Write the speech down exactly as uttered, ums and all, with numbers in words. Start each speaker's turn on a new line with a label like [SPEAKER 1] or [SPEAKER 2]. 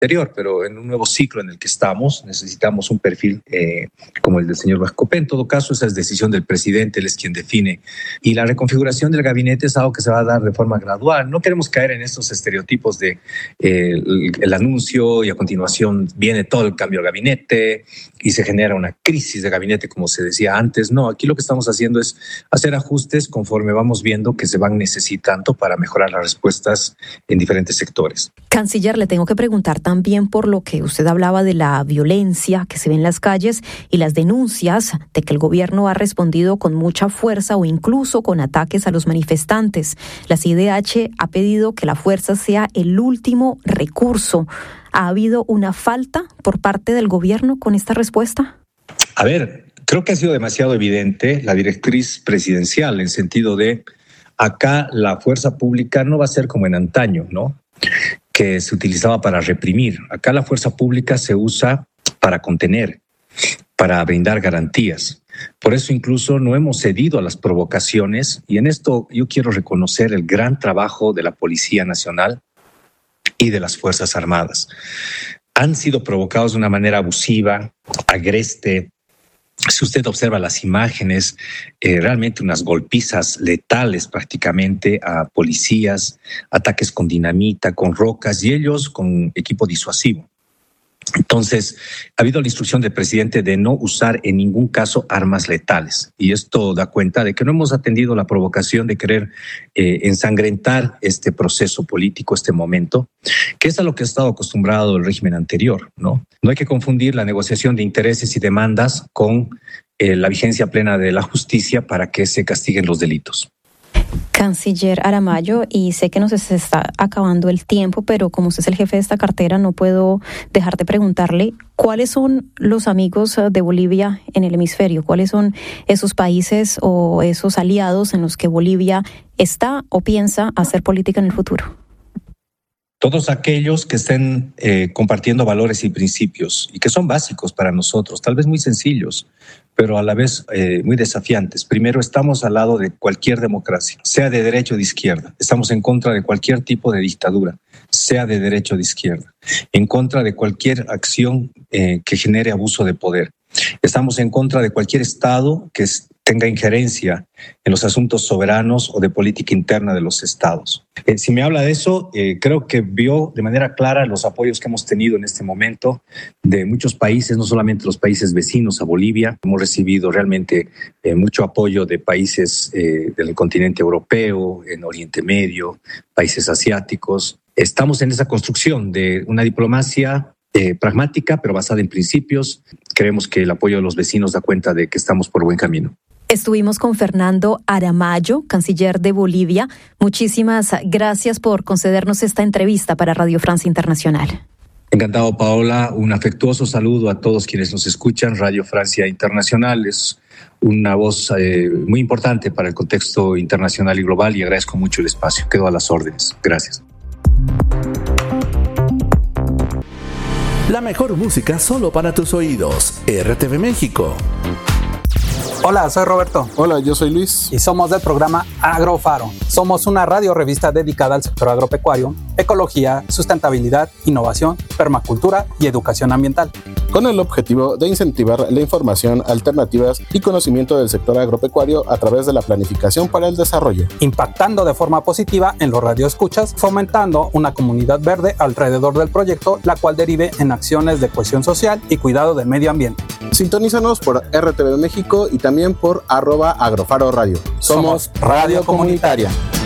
[SPEAKER 1] anterior, pero en un nuevo ciclo en el que estamos necesitamos un perfil eh, como el del señor Vascopé. En todo caso, esa es decisión del presidente, él es quien define. Y la reconfiguración del gabinete es algo que se va a dar de forma gradual. No queremos caer en estos estereotipos de eh, el, el anuncio y a continuación viene todo el cambio de gabinete y se genera una crisis de gabinete, como se decía antes. No, aquí lo que estamos haciendo es hacer ajustes conforme vamos viendo que se van necesitando para mejorar las respuestas en diferentes sectores.
[SPEAKER 2] Canciller, le tengo que preguntar también por lo que usted hablaba de la violencia que se ve en las calles y las denuncias de que el gobierno ha respondido con mucha fuerza o incluso con ataques a los manifestantes. La C I D H ha pedido que la fuerza sea el último recurso. ¿Ha habido una falta por parte del gobierno con esta respuesta?
[SPEAKER 1] A ver, creo que ha sido demasiado evidente la directriz presidencial en sentido de acá la fuerza pública no va a ser como en antaño, ¿no? Que se utilizaba para reprimir. Acá la fuerza pública se usa para contener, para brindar garantías. Por eso incluso no hemos cedido a las provocaciones y en esto yo quiero reconocer el gran trabajo de la Policía Nacional y de las Fuerzas Armadas. Han sido provocados de una manera abusiva, agreste. Si usted observa las imágenes, eh, realmente unas golpizas letales prácticamente a policías, ataques con dinamita, con rocas y ellos con equipo disuasivo. Entonces, ha habido la instrucción del presidente de no usar en ningún caso armas letales. Y esto da cuenta de que no hemos atendido la provocación de querer eh, ensangrentar este proceso político, este momento, que es a lo que ha estado acostumbrado el régimen anterior, ¿no? No hay que confundir la negociación de intereses y demandas con eh, la vigencia plena de la justicia para que se castiguen los delitos.
[SPEAKER 2] Canciller Aramayo, y sé que nos está acabando el tiempo, pero como usted es el jefe de esta cartera, no puedo dejar de preguntarle cuáles son los amigos de Bolivia en el hemisferio, cuáles son esos países o esos aliados en los que Bolivia está o piensa hacer política en el futuro.
[SPEAKER 1] Todos aquellos que estén eh, compartiendo valores y principios y que son básicos para nosotros, tal vez muy sencillos, pero a la vez eh, muy desafiantes. Primero, estamos al lado de cualquier democracia, sea de derecha o de izquierda. Estamos en contra de cualquier tipo de dictadura, sea de derecha o de izquierda. En contra de cualquier acción eh, que genere abuso de poder. Estamos en contra de cualquier Estado que tenga injerencia en los asuntos soberanos o de política interna de los Estados. Eh, si me habla de eso, eh, creo que vio de manera clara los apoyos que hemos tenido en este momento de muchos países, no solamente los países vecinos a Bolivia. Hemos recibido realmente eh, mucho apoyo de países eh, del continente europeo, en Oriente Medio, países asiáticos. Estamos en esa construcción de una diplomacia Eh, pragmática, pero basada en principios. Creemos que el apoyo de los vecinos da cuenta de que estamos por buen camino.
[SPEAKER 2] Estuvimos con Fernando Aramayo, canciller de Bolivia. Muchísimas gracias por concedernos esta entrevista para Radio Francia Internacional.
[SPEAKER 1] Encantado, Paola. Un afectuoso saludo a todos quienes nos escuchan. Radio Francia Internacional es una voz eh, muy importante para el contexto internacional y global y agradezco mucho el espacio. Quedo a las órdenes. Gracias.
[SPEAKER 3] La mejor música solo para tus oídos. R T V México.
[SPEAKER 4] Hola, soy Roberto.
[SPEAKER 5] Hola, yo soy Luis.
[SPEAKER 4] Y somos del programa Agrofaro. Somos una radio revista dedicada al sector agropecuario, ecología, sustentabilidad, innovación, permacultura y educación ambiental.
[SPEAKER 5] Con el objetivo de incentivar la información, alternativas y conocimiento del sector agropecuario a través de la planificación para el desarrollo.
[SPEAKER 4] Impactando de forma positiva en los radioescuchas, fomentando una comunidad verde alrededor del proyecto, la cual derive en acciones de cohesión social y cuidado del medio ambiente.
[SPEAKER 5] Sintonízanos por R T V México y también por arroba Agrofaro Radio.
[SPEAKER 4] Somos Radio Comunitaria.